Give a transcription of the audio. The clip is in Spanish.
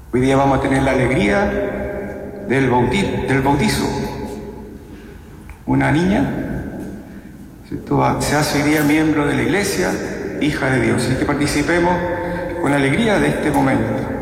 Hoy día vamos a tener la alegría del bautizo. Una niña, ¿cierto?, se hace hoy día miembro de la Iglesia, hija de Dios. Así que participemos con alegría de este momento.